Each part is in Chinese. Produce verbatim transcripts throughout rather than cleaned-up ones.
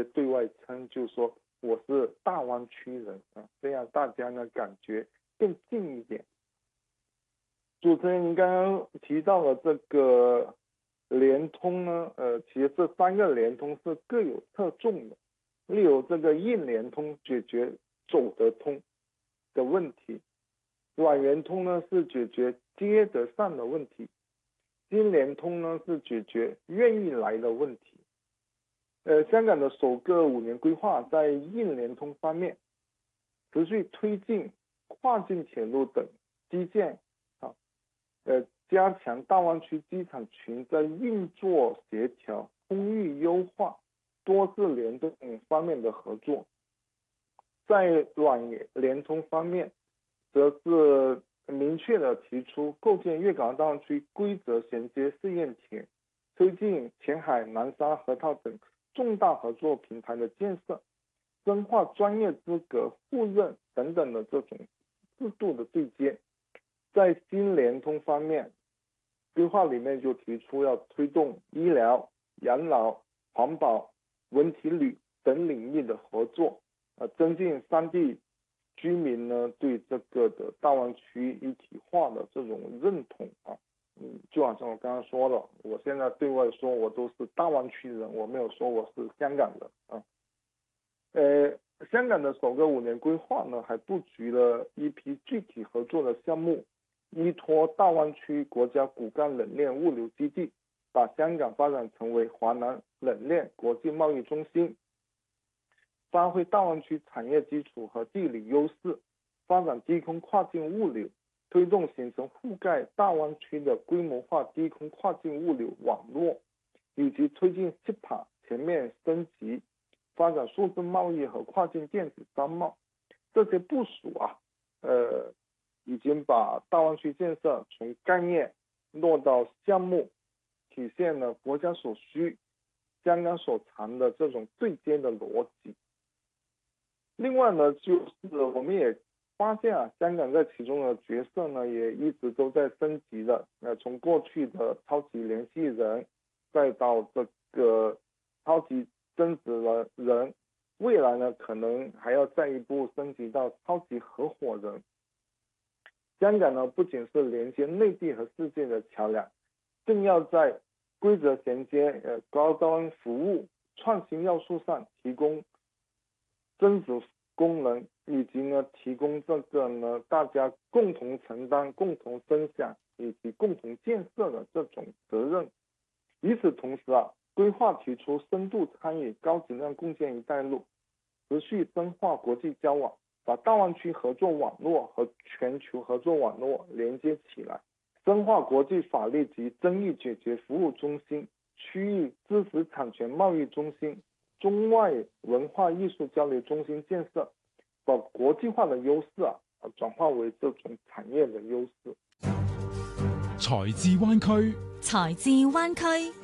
接对外称，就说我是大湾区人啊，这样大家呢感觉更近一点。主持人您刚刚提到了这个联通呢，呃，其实这三个联通是各有侧重的。例如这个硬联通解决走得通的问题，软联通呢是解决接得上的问题，金联通呢是解决愿意来的问题。呃，香港的首个五年规划在硬联通方面持续推进跨境铁路等基建啊，呃，加强大湾区机场群在运作协调、空域优化、多次联动方面的合作。在软联通方面，则是明确的提出构建粤港澳大湾区规则衔接试验田，推进前海、南沙、河套等重大合作平台的建设，深化专业资格互认等等的这种制度的对接。在新联通方面，规划里面就提出要推动医疗、养老、环保、文体旅等领域的合作，呃，增进三地居民呢对这个的大湾区一体化的这种认同啊。嗯，就好像我刚刚说了，我现在对外说我都是大湾区人，我没有说我是香港人啊。呃，香港的首个五年规划呢，还布局了一批具体合作的项目，依托大湾区国家骨干冷链物流基地，把香港发展成为华南冷链国际贸易中心，发挥大湾区产业基础和地理优势，发展低空跨境物流，推动形成覆盖大湾区的规模化低空跨境物流网络，以及推进 C P A 全面升级，发展数字贸易和跨境电子商贸。这些部署啊，呃，已经把大湾区建设从概念落到项目，体现了国家所需、香港所长的这种对接的逻辑。另外呢，就是我们也发现啊，香港在其中的角色呢，也一直都在升级的。呃，从过去的超级联系人，再到这个超级增值的人，未来呢，可能还要再一步升级到超级合伙人。香港呢，不仅是连接内地和世界的桥梁，更要在规则衔接、呃高端服务、创新要素上提供增值功能，以及呢提供这个呢大家共同承担、共同分享以及共同建设的这种责任。与此同时啊，规划提出深度参与高质量共建一带路，持续深化国际交往，把大湾区合作网络和全球合作网络连接起来，深化国际法律及争议解决服务中心、区域知识产权贸易中心、中外文化艺术交流中心建设，把国际化的优势啊转化为这种产业的优势。 才智灣區， 才智灣區。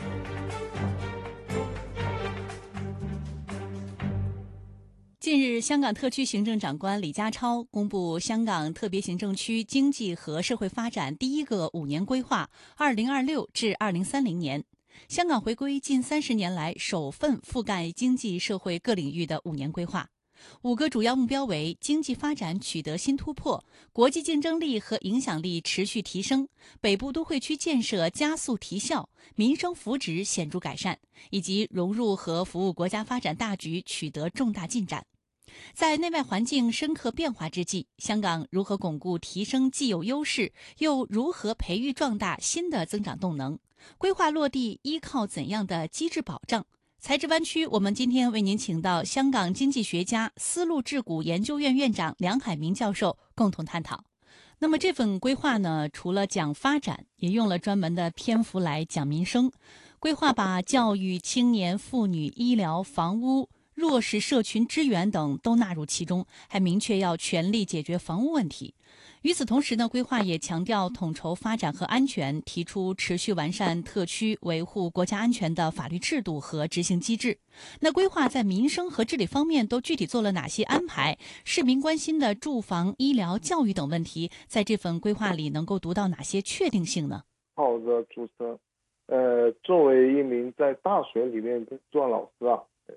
近日，香港特區行政長官李家超公布香港特別行政區經濟和社會發展第一個五年規劃二零二六至二零三零年，香港回歸近三十年來首份覆蓋經濟社會各領域的五年規劃。五個主要目標為經濟發展取得新突破，國際競爭力和影響力持續提升，北部都會區建設加速提效，民生福祉顯著改善，以及融入和服務國家發展大局取得重大進展。在內外環境深刻變化之際，香港如何鞏固提升既有優勢，又如何培育壯大新的增長動能？規劃落地依靠怎樣的機制保障？才智灣區，我們今天為您請到香港經濟學家、絲路智谷研究院院長梁海明教授共同探討。那麼這份規劃呢，除了講發展，也用了專門的篇幅來講民生。規劃把教育、青年、婦女、醫療、房屋、弱勢社群支援等都納入其中，還明確要全力解決房屋問題。與此同時呢，規劃也強調統籌發展和安全，提出持續完善特區維護國家安全的法律制度和執行機制。那規劃在民生和治理方面都具體做了哪些安排？市民關心的住房、醫療、教育等問題，在這份規劃裡能夠讀到哪些確定性呢？ 好的，主持人，呃，作為一名在大學裡面工作的老師啊，